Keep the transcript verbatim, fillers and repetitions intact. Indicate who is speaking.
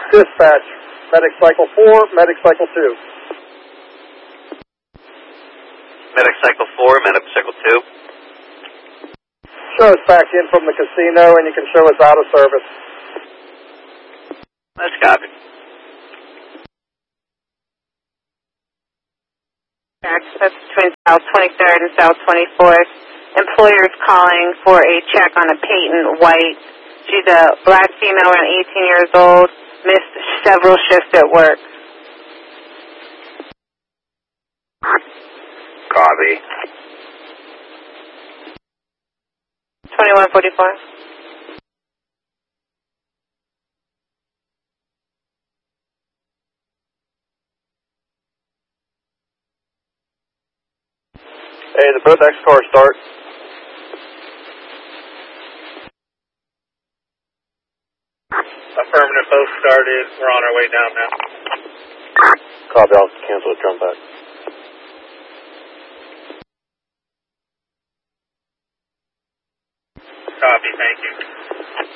Speaker 1: Dispatch, medic cycle four, medic cycle two.
Speaker 2: Medic cycle four, medic cycle two.
Speaker 1: Show us back in from the casino and you can show us out of service.
Speaker 2: That's copy.
Speaker 3: Access between South twenty-third and South twenty-fourth. Employer's calling for a check on a Peyton White. She's a black female, around eighteen years old, missed several shifts at work.
Speaker 2: Copy.
Speaker 3: twenty-one forty-four.
Speaker 1: Hey, the both X cars start.
Speaker 4: Affirmative, both started. We're on our way down now.
Speaker 1: Copy, I'll cancel the jump back.
Speaker 4: Copy, thank you.